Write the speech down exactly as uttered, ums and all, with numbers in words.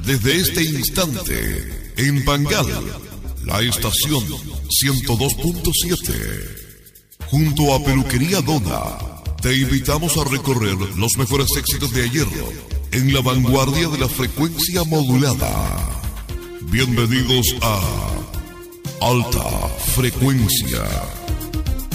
desde este instante, en Bangal, la estación ciento dos punto siete, junto a Peluquería Dona, te invitamos a recorrer los mejores éxitos de ayer en la vanguardia de la frecuencia modulada. Bienvenidos a Alta Frecuencia.